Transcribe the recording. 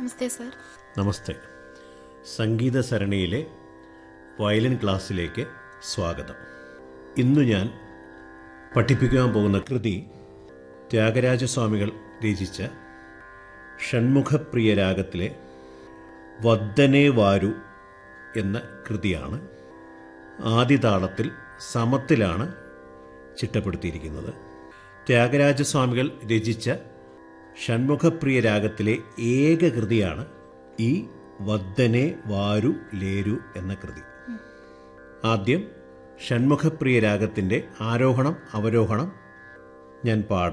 നമസ്തേ sir. നമസ്തേ. സംഗീത സരണിയിലെ violin ക്ലാസ്സിലേക്ക് സ്വാഗതം. ഇന്നു ഞാൻ പഠിപ്പിക്കാൻ പോകുന്ന കൃതി ത്യാഗരാജസ്വാമികൾ രചിച്ച ഷൺമുഖപ്രിയ രാഗത്തിലെ വദ്ദനേ വാരു എന്ന കൃതിയാണ്. ആദിതാളത്തിൽ സമത്തിലാണ് ചിട്ടപ്പെടുത്തിയിരിക്കുന്നത്. ത്യാഗരാജസ്വാമികൾ രചിച്ച ഷൺമുഖപ്രിയ രാഗത്തിലെ ഏക കൃതിയാണ് ഈ വദ്ദനേ വാരു ലേരു എന്ന കൃതി. ആദ്യം ഷൺമുഖപ്രിയ രാഗത്തിൻ്റെ ആരോഹണം അവരോഹണം ഞാൻ പാടാം.